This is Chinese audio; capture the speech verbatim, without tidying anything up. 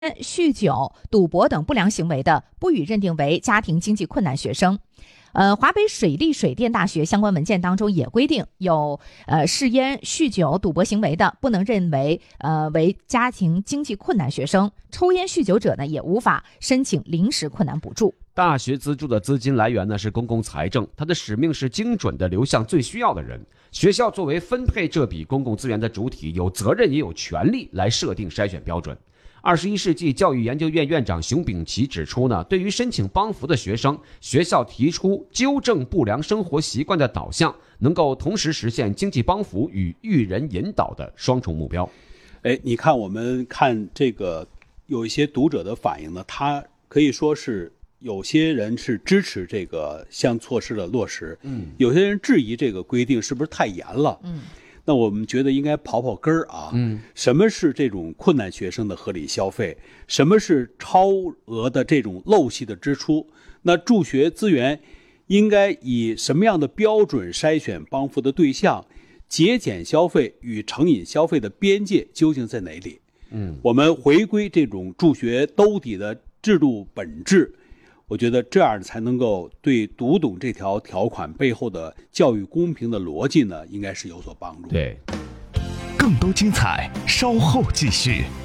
酗酒、赌博等不良行为的，不予认定为家庭经济困难学生。呃，华北水利水电大学相关文件当中也规定，有呃试烟、酗酒、赌博行为的，不能认为呃为家庭经济困难学生。抽烟酗酒者呢，也无法申请临时困难补助。 大学资助的资金来源呢是公共财政，它的使命是精准地流向最需要的人。学校作为分配这笔公共资源的主体，有责任也有权利来设定筛选标准。二十一世纪教育研究院院长熊丙奇指出呢，对于申请帮扶的学生，学校提出纠正不良生活习惯的导向，能够同时实现经济帮扶与育人引导的双重目标。 哎，你看我们看这个有一些读者的反应呢，他可以说是有些人是支持这个项措施的落实，嗯，有些人质疑这个规定是不是太严了，嗯。那我们觉得应该刨刨根儿啊，嗯，什么是这种困难学生的合理消费？什么是超额的这种漏系的支出？那助学资源应该以什么样的标准筛选帮扶的对象？节俭消费与成瘾消费的边界究竟在哪里？嗯，我们回归这种助学兜底的制度本质。我觉得这样才能够对读懂这条条款背后的教育公平的逻辑呢，应该是有所帮助。 对， 更多精彩稍后继续。